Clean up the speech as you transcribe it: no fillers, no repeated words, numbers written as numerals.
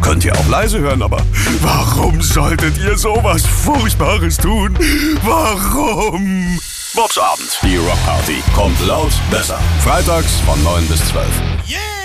Könnt ihr auch leise hören, aber warum solltet ihr sowas Furchtbares tun? Warum? Bobs Abend, die Rockparty. Kommt laut, besser. Freitags von 9 bis 12. Yeah!